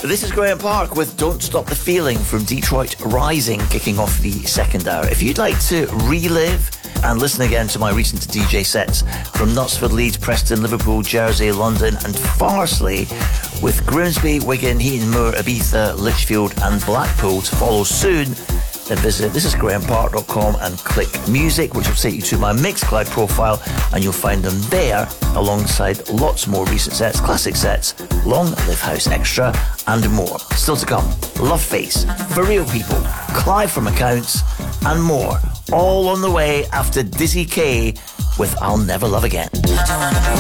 This is Graham Park with Don't Stop the Feeling from Detroit Rising, kicking off the second hour. If you'd like to relive and listen again to my recent DJ sets from Knutsford, Leeds, Preston, Liverpool, Jersey, London and Farsley, with Grimsby, Wigan, Heaton Moor, Ibiza, Lichfield and Blackpool to follow soon, then visit thisisgrahampark.com and click music, which will take you to my Mixcloud profile, and you'll find them there alongside lots more recent sets, classic sets, Long Live House Extra and more. Still to come, Love Face, For Real People, Clive from Accounts and more, all on the way after Dizzy K with I'll Never Love Again.